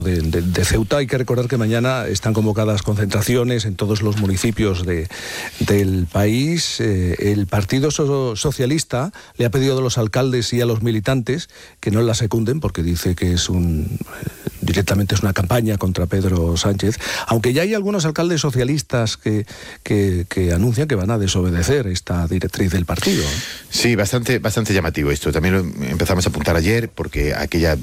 de Ceuta. Hay que recordar que mañana están convocadas concentraciones en todos los municipios del país. El Partido Socialista le ha pedido a los alcaldes y a los militantes que no la secunden, porque dice que directamente es una campaña contra Pedro Sánchez, aunque ya hay algunos alcaldes socialistas que anuncian que van a desobedecer esta directriz del partido. Sí, bastante llamativo esto. También lo empezamos a apuntar ayer, porque aquella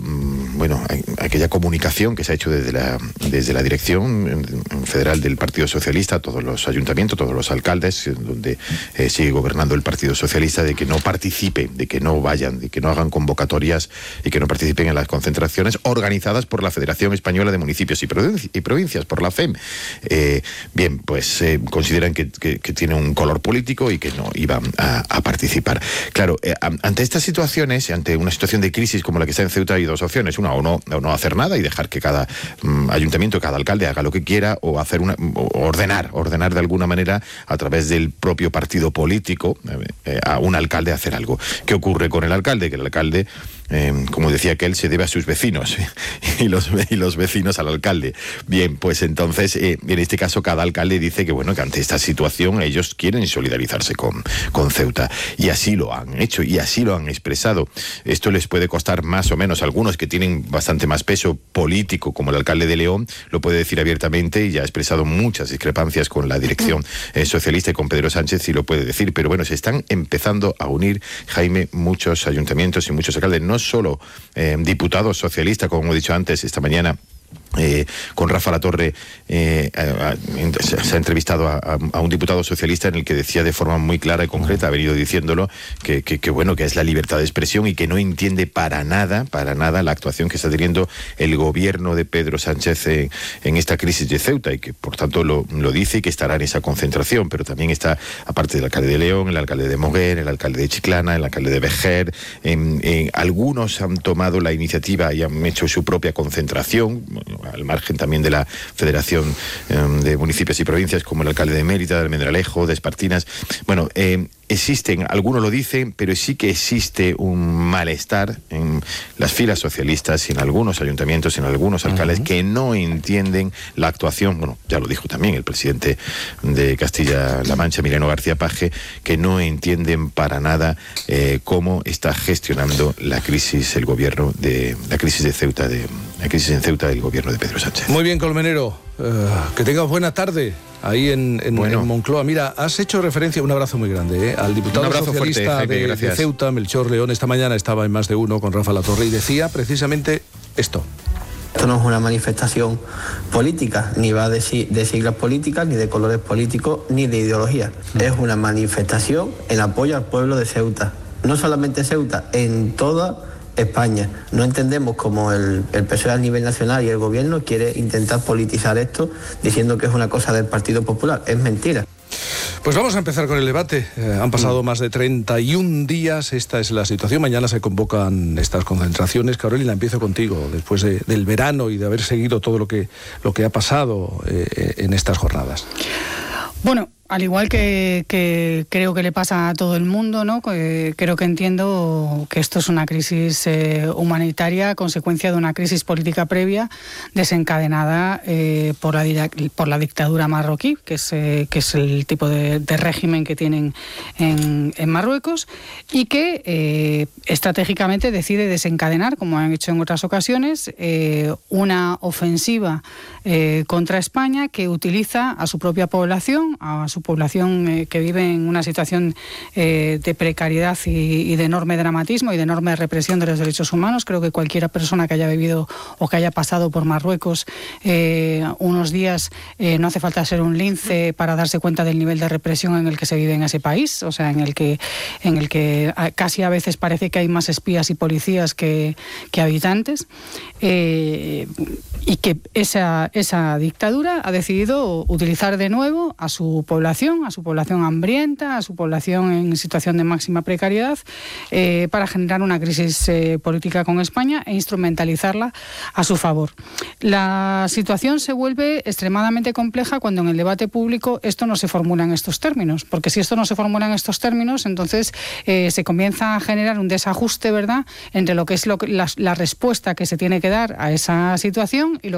comunicación que se ha hecho desde la dirección federal del Partido Socialista a todos los ayuntamientos, todos los alcaldes, donde sigue gobernando el Partido Socialista, de que no participen, de que no vayan, de que no hagan convocatorias y que no participen en las concentraciones organizadas por la Federación Española de Municipios y Provincias, por la FEM. Bien, pues consideran que tiene un color político y que no iban a participar. Claro, ante estas situaciones, ante una situación de crisis como la que está en Ceuta, hay dos opciones. Una, o no hacer nada y dejar que cada ayuntamiento, cada alcalde haga lo que quiera, o hacer ordenar de alguna manera a través del propio partido político a un alcalde hacer algo. ¿Qué ocurre con el alcalde? Que el alcalde, como decía aquel, se debe a sus vecinos y los vecinos al alcalde. Bien, pues entonces, en este caso, cada alcalde dice que ante esta situación ellos quieren solidarizarse con Ceuta. Y así lo han hecho y así lo han expresado. Esto les puede costar más o menos. Algunos que tienen bastante más peso político, como el alcalde de León, lo puede decir abiertamente y ya ha expresado muchas discrepancias con la dirección socialista y con Pedro Sánchez, y lo puede decir. Pero se están empezando a unir, Jaime, muchos ayuntamientos y muchos alcaldes, no solo diputados socialistas, como he dicho antes, esta mañana. Con Rafa Latorre se ha entrevistado a un diputado socialista en el que decía de forma muy clara y concreta, ha venido diciéndolo, que es la libertad de expresión y que no entiende para nada la actuación que está teniendo el gobierno de Pedro Sánchez en esta crisis de Ceuta, y que por tanto lo dice y que estará en esa concentración. Pero también está, aparte del alcalde de León, el alcalde de Moguer, el alcalde de Chiclana, el alcalde de Vejer. Algunos han tomado la iniciativa y han hecho su propia concentración, al margen también de la Federación de Municipios y Provincias, como el alcalde de Mérida, de Almendralejo, de Espartinas. Existen, algunos lo dicen, pero sí que existe un malestar en las filas socialistas y en algunos ayuntamientos y en algunos alcaldes que no entienden la actuación. Ya lo dijo también el presidente de Castilla-La Mancha, Emiliano García Paje, que no entienden para nada cómo está gestionando la crisis el gobierno de la crisis de Ceuta, la crisis en Ceuta del gobierno de Pedro Sánchez. Muy bien, Colmenero. Que tengas buena tarde ahí en Moncloa. Mira, has hecho referencia, un abrazo muy grande, al diputado socialista fuerte, Jaime, de Ceuta, Melchor León. Esta mañana estaba en Más de Uno con Rafa Latorre y decía precisamente esto. Esto no es una manifestación política, ni va de siglas políticas, ni de colores políticos, ni de ideología. Es una manifestación en apoyo al pueblo de Ceuta. No solamente Ceuta, en toda España. No entendemos cómo el PSOE a nivel nacional y el gobierno quiere intentar politizar esto diciendo que es una cosa del Partido Popular. Es mentira. Pues vamos a empezar con el debate. Han pasado más de 31 días, esta es la situación. Mañana se convocan estas concentraciones. Carolina, empiezo contigo, después del verano y de haber seguido todo lo que ha pasado en estas jornadas. Bueno, al igual que creo que le pasa a todo el mundo, ¿no? Creo que entiendo que esto es una crisis humanitaria, consecuencia de una crisis política previa desencadenada por la dictadura marroquí, que es el tipo de régimen que tienen en Marruecos, y que estratégicamente decide desencadenar, como han hecho en otras ocasiones, una ofensiva contra España, que utiliza a su propia población, a su población que vive en una situación de precariedad y de enorme dramatismo y de enorme represión de los derechos humanos. Creo que cualquier persona que haya vivido o que haya pasado por Marruecos unos días, no hace falta ser un lince para darse cuenta del nivel de represión en el que se vive en ese país, o sea, en el que casi a veces parece que hay más espías y policías que habitantes, y que esa dictadura ha decidido utilizar de nuevo a su población población hambrienta, a su población en situación de máxima precariedad, para generar una crisis política con España e instrumentalizarla a su favor. La situación se vuelve extremadamente compleja cuando en el debate público esto no se formula en estos términos, porque si esto no se formula en estos términos, entonces se comienza a generar un desajuste, ¿verdad?, entre lo que es la respuesta que se tiene que dar a esa situación y lo